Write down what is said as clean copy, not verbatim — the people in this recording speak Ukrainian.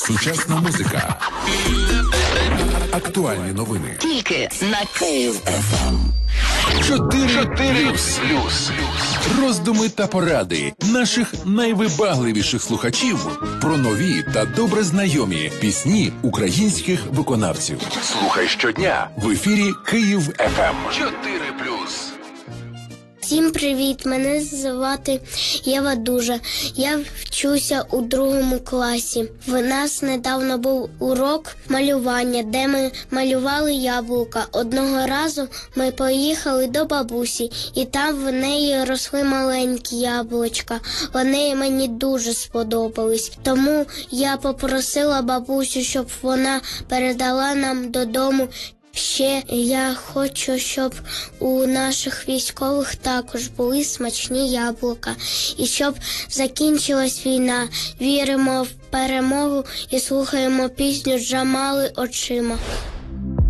Сучасна музика. Актуальні новини. Тільки на Київ ФМ. 4+. Роздуми та поради наших найвибагливіших слухачів про нові та добре знайомі пісні українських виконавців. Слухай щодня в ефірі Київ ФМ. 4+. Всім привіт, мене звати Єва Дужа. Я вчуся у 2 класі. В нас недавно був урок малювання, де ми малювали яблука. Одного разу ми поїхали до бабусі, і там в неї росли маленькі яблучка. Вони мені дуже сподобались. Тому я попросила бабусю, щоб вона передала нам додому. Ще я хочу, щоб у наших військових також були смачні яблука. І щоб закінчилась війна. Віримо в перемогу і слухаємо пісню «Джамали очима».